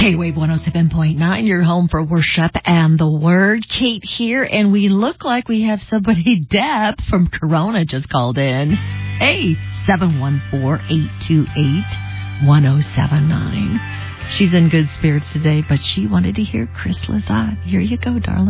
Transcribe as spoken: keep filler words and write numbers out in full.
K-Wave one oh seven point nine, your home for worship and the word. Kate here, and we look like we have somebody. Deb from Corona just called in. Hey, seven one four, eight two eight, one oh seven nine. She's in good spirits today, but she wanted to hear Chris Lazat. Here you go, darling.